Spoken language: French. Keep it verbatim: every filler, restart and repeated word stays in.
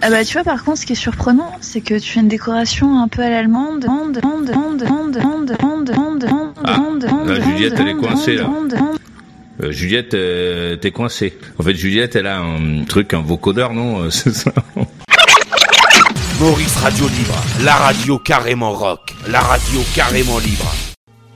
Ah bah tu vois, par contre, ce qui est surprenant, c'est que tu as une décoration un peu à l'allemande. Ah, là, Juliette, elle est coincée, là. Euh, Juliette, euh, t'es coincée. En fait, Juliette, elle a un truc, un vocodeur, non? C'est ça. Maurice Radio Libre, la radio carrément rock, la radio carrément libre.